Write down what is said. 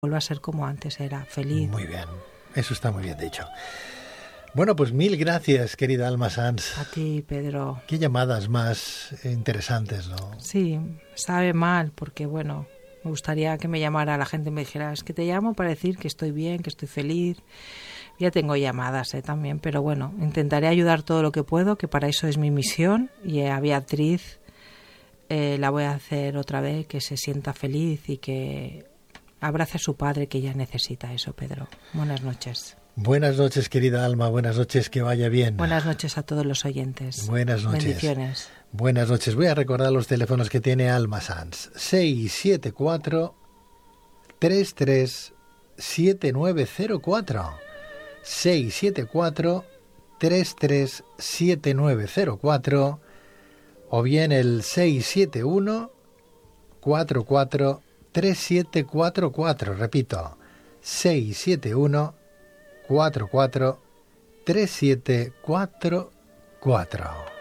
vuelva a ser como antes era, feliz. Muy bien, eso está muy bien dicho. Bueno, pues mil gracias, querida Alma Sanz. A ti, Pedro. Qué llamadas más interesantes, ¿no? Sí, sabe mal, porque bueno, me gustaría que me llamara la gente y me dijera, es que te llamo para decir que estoy bien, que estoy feliz. Ya tengo llamadas también, pero bueno, intentaré ayudar todo lo que puedo, que para eso es mi misión, y a Beatriz la voy a hacer otra vez, que se sienta feliz y que abrace a su padre, que ya necesita eso, Pedro. Buenas noches. Buenas noches, querida Alma, buenas noches, que vaya bien. Buenas noches a todos los oyentes. Buenas noches. Bendiciones. Buenas noches. Voy a recordar los teléfonos que tiene Alma Sanz. 674-337904. 674-337904. O bien el 671-443744. Repito, 671-443744.